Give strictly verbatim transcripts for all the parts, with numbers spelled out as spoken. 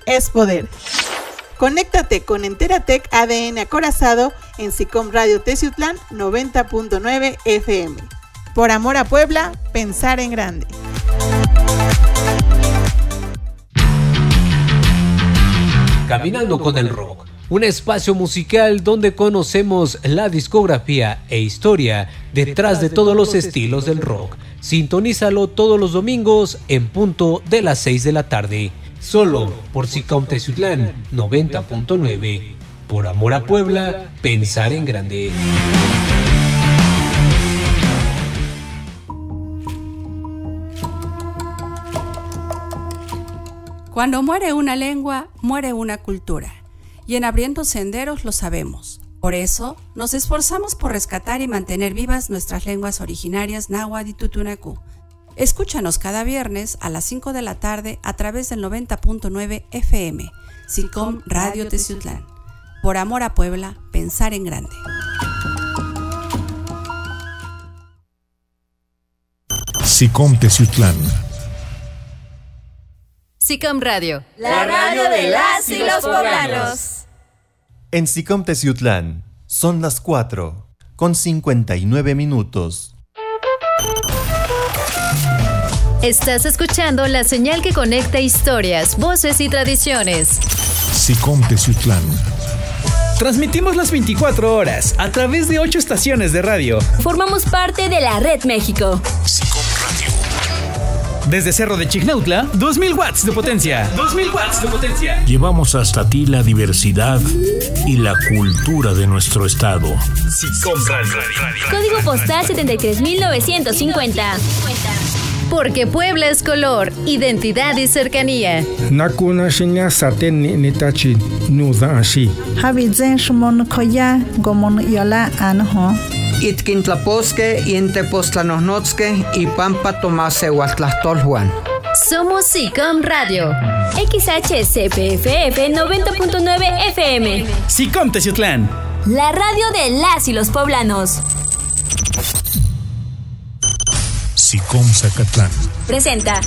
es poder. Conéctate con Enteratec A D N Acorazado en SICOM Radio Teciutlán noventa punto nueve F M. Por amor a Puebla, pensar en grande. Caminando con el Rock, un espacio musical donde conocemos la discografía e historia detrás de todos los estilos del rock. Sintonízalo todos los domingos en punto de las seis de la tarde, solo por SICOM Teciutlán noventa punto nueve. Por amor a Puebla, pensar en grande. Cuando muere una lengua, muere una cultura. Y en Abriendo Senderos lo sabemos. Por eso, nos esforzamos por rescatar y mantener vivas nuestras lenguas originarias náhuatl y tutunacú. Escúchanos cada viernes a las cinco de la tarde a través del noventa punto nueve F M, SICOM Radio Teciutlán. Por amor a Puebla, pensar en grande. SICOM Teciutlán. SICOM Radio, la radio de las y los poblanos. En SICOM Teciutlán son las cuatro con cincuenta y nueve minutos. Estás escuchando la señal que conecta historias, voces y tradiciones. SICOM Teciutlán. Transmitimos las veinticuatro horas a través de ocho estaciones de radio. Formamos parte de la Red México. SICOM Radio. Desde Cerro de Chignautla, dos mil watts de potencia. dos mil watts de potencia. Llevamos hasta ti la diversidad y la cultura de nuestro estado. SICOM Radio. Código postal setenta y tres mil novecientos cincuenta. Porque Puebla es color, identidad y cercanía. Nakuna shinya saten ni nitachi nuda ashi. Habizen shmon koya gomon yola anho. Itkintlaposque y Entepoztlanohnotske y Pampa Tomase Huatlastolhuan. Somos SICOM Radio. X H C P F F noventa punto nueve F M. SICOM Teciutlán. La radio de las y los poblanos. SICOM Zacatlán. Presenta.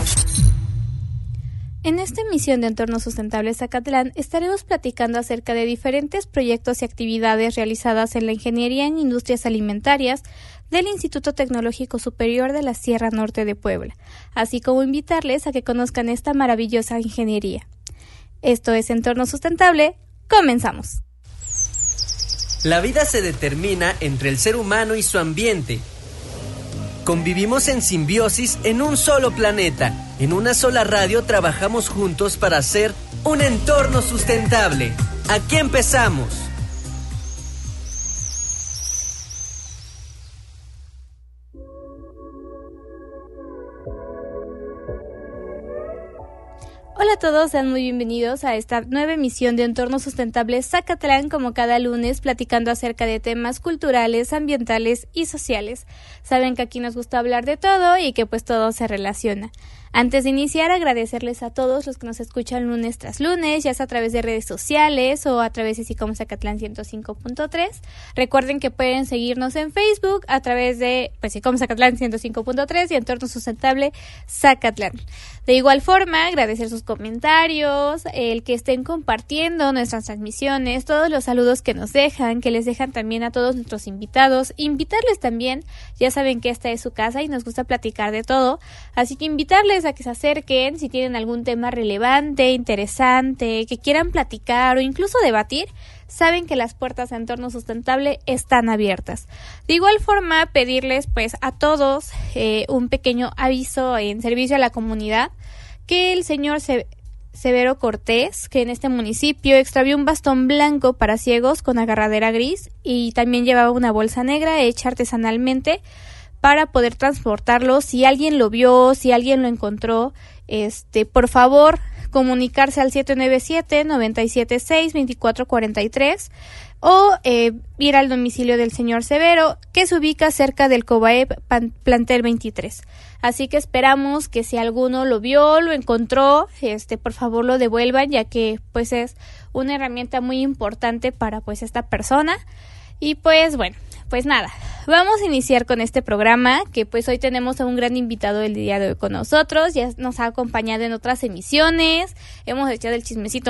En esta emisión de Entorno Sustentable Zacatlán estaremos platicando acerca de diferentes proyectos y actividades realizadas en la Ingeniería en Industrias Alimentarias del Instituto Tecnológico Superior de la Sierra Norte de Puebla, así como invitarles a que conozcan esta maravillosa ingeniería. Esto es Entorno Sustentable, comenzamos. La vida se determina entre el ser humano y su ambiente. Convivimos en simbiosis en un solo planeta. En una sola radio trabajamos juntos para hacer un entorno sustentable. Aquí empezamos. Hola a todos, sean muy bienvenidos a esta nueva emisión de Entorno Sustentable Zacatlán, como cada lunes platicando acerca de temas culturales, ambientales y sociales. Saben que aquí nos gusta hablar de todo y que pues todo se relaciona. Antes de iniciar, agradecerles a todos los que nos escuchan lunes tras lunes, ya sea a través de redes sociales o a través de SICOM Zacatlán ciento cinco punto tres. Recuerden que pueden seguirnos en Facebook a través de pues, SICOM Zacatlán ciento cinco punto tres y Entorno Sustentable Zacatlán. De igual forma, agradecer sus comentarios, el que estén compartiendo nuestras transmisiones, todos los saludos que nos dejan, que les dejan también a todos nuestros invitados. Invitarles también, ya saben que esta es su casa y nos gusta platicar de todo, así que invitarles a que se acerquen si tienen algún tema relevante, interesante, que quieran platicar o incluso debatir. Saben que las puertas de Entorno Sustentable están abiertas. De igual forma, pedirles pues a todos eh, un pequeño aviso en servicio a la comunidad, que el señor Se- Severo Cortés, que en este municipio extravió un bastón blanco para ciegos con agarradera gris y también llevaba una bolsa negra hecha artesanalmente para poder transportarlo. Si alguien lo vio, si alguien lo encontró, este, por favor, comunicarse al siete nueve siete, nueve siete seis, dos cuatro cuatro tres o eh, ir al domicilio del señor Severo, que se ubica cerca del Cobaep Plantel veintitrés. Así que esperamos que si alguno lo vio, lo encontró, este, por favor lo devuelvan, ya que pues es una herramienta muy importante para pues esta persona. Y pues bueno, pues nada, vamos a iniciar con este programa, que pues hoy tenemos a un gran invitado el día de hoy con nosotros. Ya nos ha acompañado en otras emisiones, hemos echado el chismecito